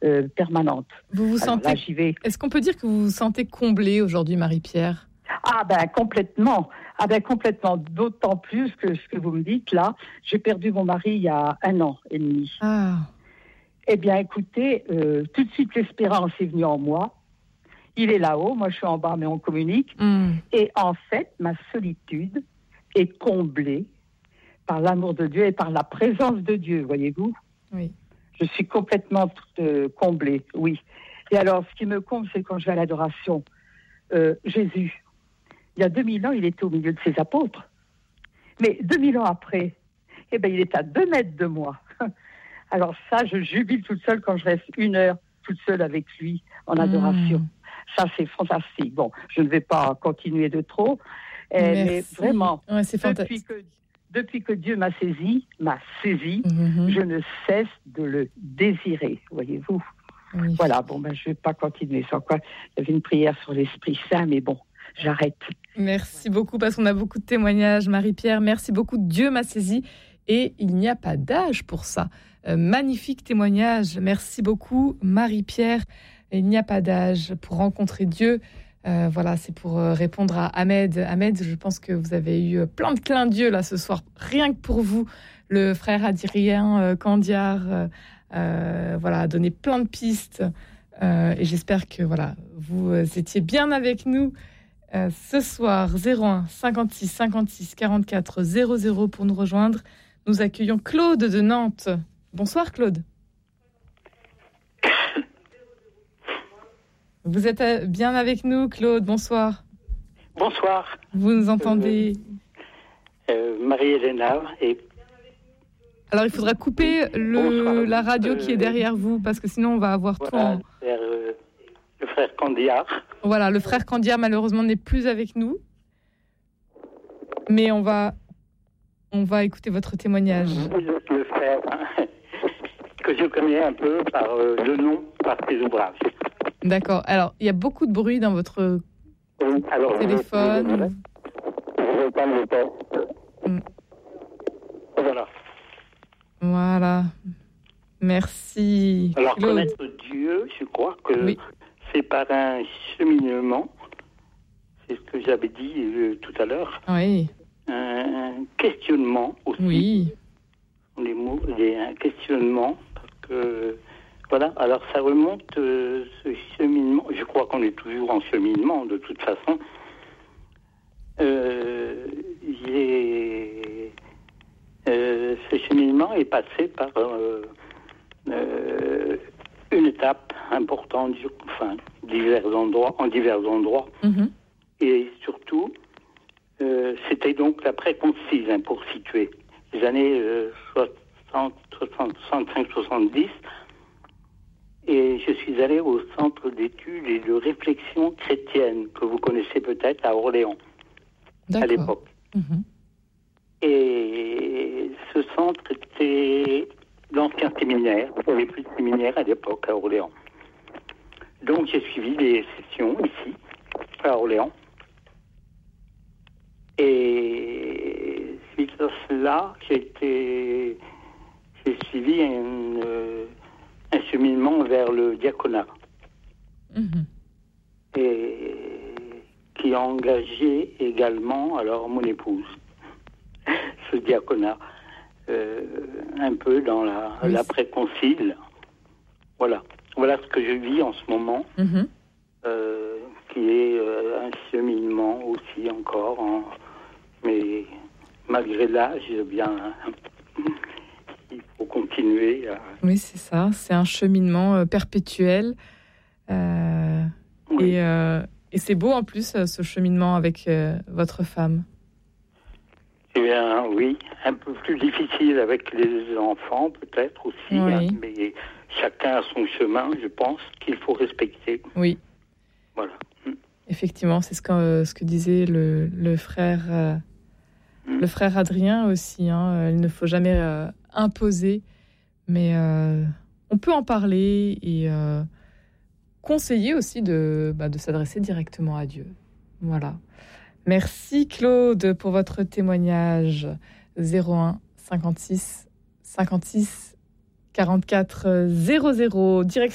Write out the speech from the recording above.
permanente. Vous vous Alors sentez... là, j'y vais. Est-ce qu'on peut dire que vous vous sentez comblée aujourd'hui, Marie-Pierre ? Complètement. Complètement. D'autant plus que ce que vous me dites là, j'ai perdu mon mari il y a 1 an et demi. Ah. Eh bien, écoutez, tout de suite l'espérance est venue en moi. Il est là-haut, moi je suis en bas, mais on communique. Et en fait, ma solitude est comblée par l'amour de Dieu et par la présence de Dieu, voyez-vous. Oui. Je suis complètement comblée, oui. Et alors, ce qui me comble, c'est quand je vais à l'adoration. Jésus, il y a 2000 ans, il était au milieu de ses apôtres. Mais 2000 ans après, il est à 2 mètres de moi. Alors ça, je jubile toute seule quand je reste 1 heure toute seule avec lui en adoration. Ça, c'est fantastique. Bon, je ne vais pas continuer de trop, mais vraiment, ouais, c'est fantastique. Depuis que Dieu m'a saisi, je ne cesse de le désirer, voyez-vous. Oui. Voilà, je ne vais pas continuer sans quoi. Il y avait une prière sur l'Esprit Saint, mais bon, j'arrête. Merci beaucoup, parce qu'on a beaucoup de témoignages, Marie-Pierre. Merci beaucoup. Dieu m'a saisi et il n'y a pas d'âge pour ça. Magnifique témoignage. Merci beaucoup, Marie-Pierre. Il n'y a pas d'âge pour rencontrer Dieu. Voilà, c'est pour répondre à Ahmed. Ahmed, je pense que vous avez eu plein de clins d'yeux là ce soir, rien que pour vous. Le frère Adrien Candiar a donné plein de pistes. Et j'espère que vous étiez bien avec nous ce soir. 01 56 56 44 00 pour nous rejoindre. Nous accueillons Claude de Nantes. Bonsoir Claude. Vous êtes bien avec nous, Claude. Bonsoir. Bonsoir. Vous nous entendez Marie-Hélène. Alors, il faudra couper la radio qui est derrière vous, parce que sinon, on va avoir tout en... Le frère Candiar. Voilà, le frère Candiar, malheureusement, n'est plus avec nous. Mais on va écouter votre témoignage. Le frère, que je connais un peu par le nom, par ses ouvrages. D'accord. Alors, il y a beaucoup de bruit dans votre téléphone. Je pas le temps. Voilà. Merci. Alors, Claude. connaître Dieu, je crois que c'est par un cheminement. C'est ce que j'avais dit tout à l'heure. Oui. Un questionnement aussi. Oui. Les mots, il y a un questionnement. Parce que... Voilà, alors ça remonte ce cheminement. Je crois qu'on est toujours en cheminement de toute façon. Ce cheminement est passé par une étape importante, en divers endroits. Mm-hmm. Et surtout, c'était donc l'après-concile, pour situer. Les années 65-70. Et je suis allé au Centre d'études et de réflexion chrétienne, que vous connaissez peut-être, à Orléans, à l'époque. Mm-hmm. Et ce centre était l'ancien séminaire. Il n'y avait plus de séminaire à l'époque, à Orléans. Donc j'ai suivi des sessions ici, à Orléans. Et suite à cela, j'ai suivi un cheminement vers le diaconat. Mm-hmm. Et qui a engagé également mon épouse, ce diaconat, un peu dans l'après-concile. Voilà ce que je vis en ce moment, mm-hmm. Qui est un cheminement aussi encore, mais malgré l'âge, il faut continuer à... Oui, c'est ça. C'est un cheminement perpétuel. Oui. Et c'est beau, en plus, ce cheminement avec votre femme. Eh bien, oui. Un peu plus difficile avec les enfants, peut-être aussi. Oui. Mais chacun a son chemin, je pense, qu'il faut respecter. Oui. Voilà. Effectivement, c'est ce que disait le frère... Le frère Adrien aussi, il ne faut jamais imposer, mais on peut en parler et conseiller aussi de s'adresser directement à Dieu. Voilà. Merci Claude pour votre témoignage. 01 56 56 44 00. Direction